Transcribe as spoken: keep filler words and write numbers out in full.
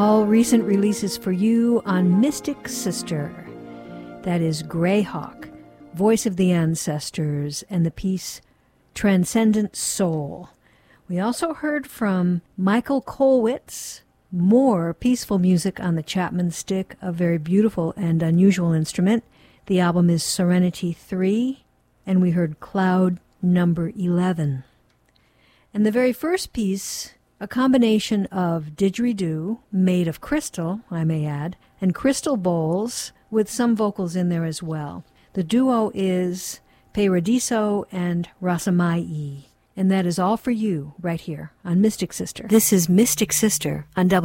All recent releases for you on Mystic Sister. That is Greyhawk, Voice of the Ancestors, and the piece Transcendent Soul. We also heard from Michael Kolwitz, more peaceful music on the Chapman stick, a very beautiful and unusual instrument. The album is Serenity three, and we heard Cloud Number eleven. And the very first piece, a combination of didgeridoo, made of crystal, I may add, and crystal bowls with some vocals in there as well. The duo is Paradiso and Rasamai. And that is all for you right here on Mystic Sister. This is Mystic Sister on W.